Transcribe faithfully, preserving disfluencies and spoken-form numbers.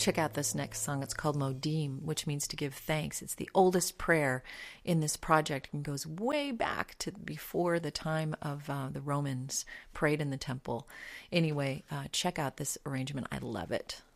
check out this next song. It's called Modim, which means to give thanks. It's the oldest prayer in this project and goes way back to before the time of uh, the Romans prayed in the temple. Anyway, uh, check out this arrangement. I love it.